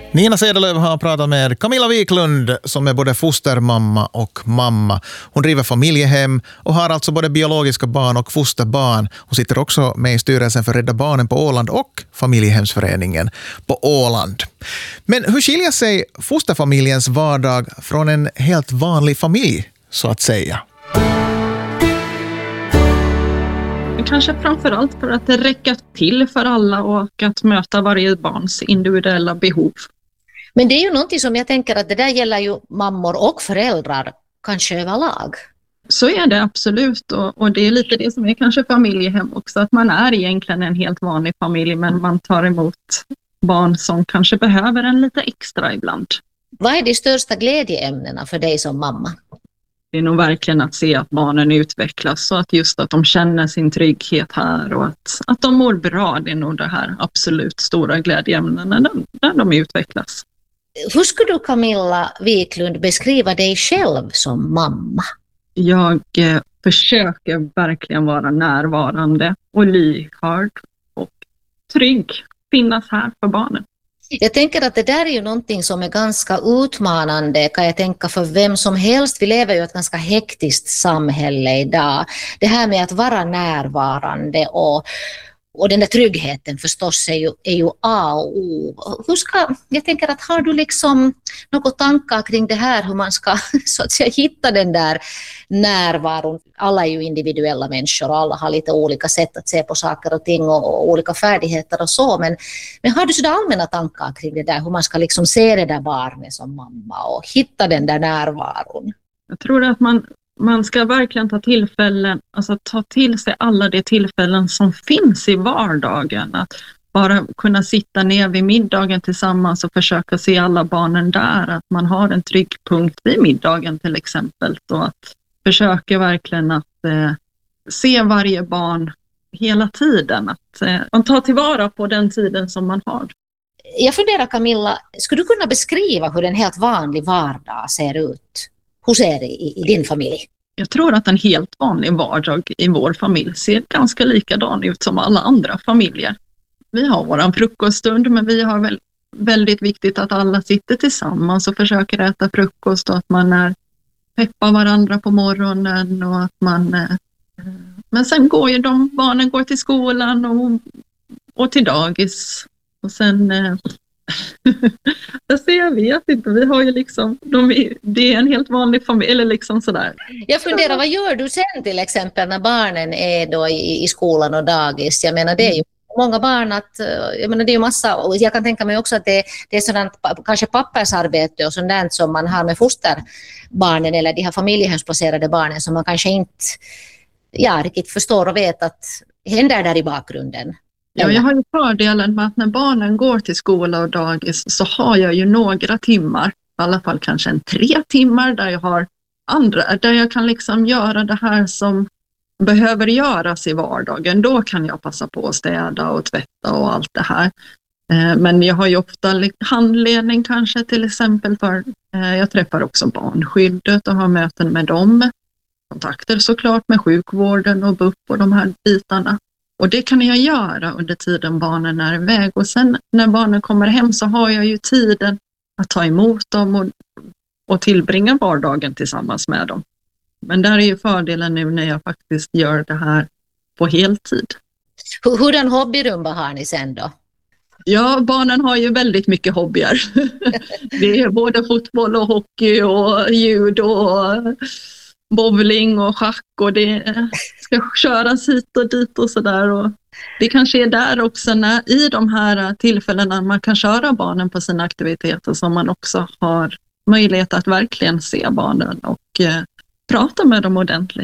Nina Cederlöv har pratat med Camilla Wiklund som är både fostermamma och mamma. Hon driver familjehem och har alltså både biologiska barn och fosterbarn. Hon sitter också med i styrelsen för Rädda Barnen på Åland och Familjehemsföreningen på Åland. Men hur skiljer sig fosterfamiljens vardag från en helt vanlig familj, så att säga? Kanske framförallt för att det räcker till för alla och att möta varje barns individuella behov. Men det är ju någonting som jag tänker att det där gäller ju mammor och föräldrar kanske överlag. Så är det absolut, och det är lite det som är kanske familjehem också, att man är egentligen en helt vanlig familj men man tar emot barn som kanske behöver en lite extra ibland. Vad är de största glädjeämnena för dig som mamma? Det är nog verkligen att se att barnen utvecklas så att just att de känner sin trygghet här och att de mår bra. Det är nog det här absolut stora glädjeämnena när de utvecklas. Hur skulle du, Camilla Wiklund, beskriva dig själv som mamma? Jag försöker verkligen vara närvarande och lyhörd och trygg. Finnas här för barnen. Jag tänker att det där är ju någonting som är ganska utmanande, kan jag tänka, för vem som helst. Vi lever ju i ett ganska hektiskt samhälle idag. Det här med att vara närvarande och den där tryggheten förstås är ju A och O. Jag tänker att har du liksom något tankar kring det här, hur man ska så att säga hitta den där närvaron? Alla är ju individuella människor och alla har lite olika sätt att se på saker och ting och olika färdigheter och så. Men har du sådär allmänna tankar kring det där, hur man ska liksom se det där barnet som mamma och hitta den där närvaron? Jag tror att man ska verkligen ta till sig alla de tillfällen som finns i vardagen. Att bara kunna sitta ner vid middagen tillsammans och försöka se alla barnen där. Att man har en trygg punkt vid middagen till exempel. Och att försöka verkligen att se varje barn hela tiden. Att man tar tillvara på den tiden som man har. Jag funderar, Camilla, skulle du kunna beskriva hur en helt vanlig vardag ser ut? Hur ser det i din familj? Jag tror att en helt vanlig vardag i vår familj ser ganska likadan ut som alla andra familjer. Vi har våran frukoststund, men vi har väldigt viktigt att alla sitter tillsammans och försöker äta frukost och att man peppar varandra på morgonen och att man... Men sen går ju barnen går till skolan och till dagis och sen... Jag vet inte, vi har ju liksom, det är en helt vanlig familj eller liksom sådär. Jag funderar, vad gör du sen till exempel när barnen är då i skolan och dagis? Jag menar, det är ju många barn det är ju massa, och jag kan tänka mig också att det är sådant kanske pappersarbete och sådant som man har med fosterbarnen eller de här familjehemsplacerade barnen som man kanske inte riktigt förstår och vet att händer där i bakgrunden. Ja, jag har ju fördelen med att när barnen går till skola och dagis så har jag ju några timmar, i alla fall kanske 3 timmar där jag kan liksom göra det här som behöver göras i vardagen. Då kan jag passa på att städa och tvätta och allt det här. Men jag har ju ofta handledning kanske till exempel jag träffar också barnskyddet och har möten med dem. Kontakter såklart med sjukvården och BUP och de här bitarna. Och det kan jag göra under tiden barnen är iväg. Och sen när barnen kommer hem så har jag ju tiden att ta emot dem och tillbringa vardagen tillsammans med dem. Men där är ju fördelen nu när jag faktiskt gör det här på heltid. Hurdan hobbyrumba har ni sen då? Ja, barnen har ju väldigt mycket hobbyer. Det är både fotboll och hockey och judo och bowling och schack och det ska köras hit och dit och sådär. Och det kanske är där också i de här tillfällena man kan köra barnen på sina aktiviteter som man också har möjlighet att verkligen se barnen och prata med dem ordentligt.